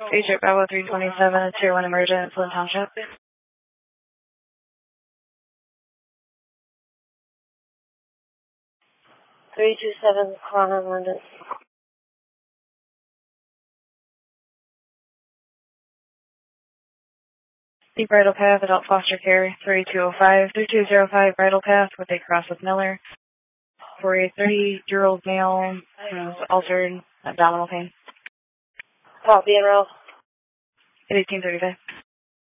Agent Bravo 327, Tier 1 Emergent, Flint Township. 327, Corona, London. Deep Bridle Path, Adult Foster Care, 3205 Bridle Path, with a cross with Miller, for a 30-year-old male who's altered abdominal pain. Copy, enroll. At 1835.